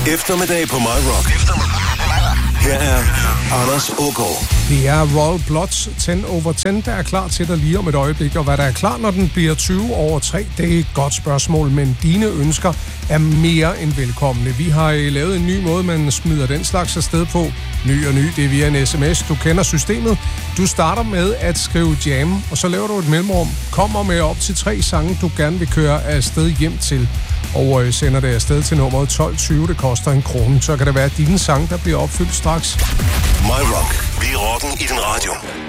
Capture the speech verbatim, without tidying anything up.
Eftermiddag på My Rock. Her er Anders Ågaard. Det er Royal Bloods ti over ti, der er klar til dig lige om et øjeblik. Og hvad der er klar, når den bliver tyve over tre, det er et godt spørgsmål. Men dine ønsker er mere end velkomne. Vi har lavet en ny måde, man smider den slags afsted på. Ny og ny, det er via en sms. Du kender systemet. Du starter med at skrive jam, og så laver du et mellemrum. Kommer med op til tre sange, du gerne vil køre afsted hjem til. Og sender det afsted til nummeret tolv tyve. Det koster en krone. Så kan det være dine sange, der bliver opfyldt straks. My Rock. Vi er rocken i din radio.